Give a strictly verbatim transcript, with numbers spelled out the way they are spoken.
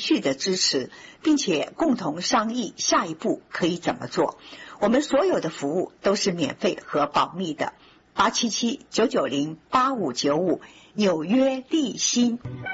续的支持，并且共同商议下一步可以怎么做。我们所有的服务都是免费和保密的。八七七九九零八五九五，纽约立新。